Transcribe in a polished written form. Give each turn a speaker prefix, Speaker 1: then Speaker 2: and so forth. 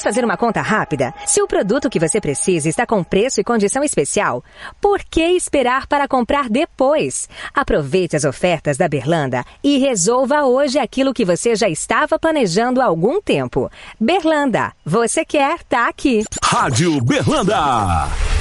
Speaker 1: fazer uma conta rápida? Se o produto que você precisa está com preço e condição especial, por que esperar para comprar depois? Aproveite as ofertas da Berlanda e resolva hoje aquilo que você já estava planejando há algum tempo. Berlanda, você quer, tá aqui.
Speaker 2: Rádio Berlanda.